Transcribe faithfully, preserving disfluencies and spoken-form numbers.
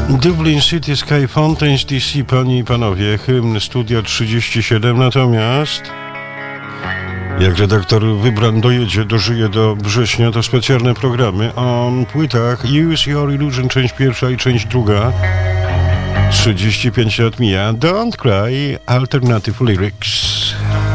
Dublin City Sky Fountains D C, panie i panowie, hymn Studia trzydzieści siedem, natomiast jak redaktor Wybran dojedzie, dożyje do września, to specjalne programy o płytach Use Your Illusion, część pierwsza i część druga. trzydzieści pięć lat mija, Don't Cry, Alternative Lyrics.